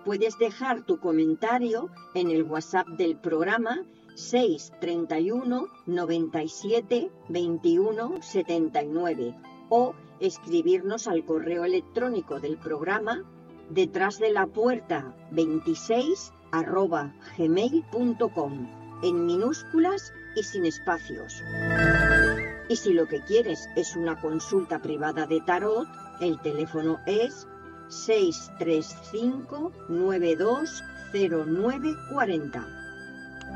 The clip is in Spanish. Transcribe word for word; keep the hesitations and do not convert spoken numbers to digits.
Puedes dejar tu comentario en el WhatsApp del programa seis treinta y uno, noventa y siete, veintiuno, setenta y nueve o escribirnos al correo electrónico del programa detrás de la puerta veintiséis arroba gmail punto com en minúsculas y sin espacios. Y si lo que quieres es una consulta privada de tarot, el teléfono es seis tres cinco, nueve dos cero nueve cuarenta.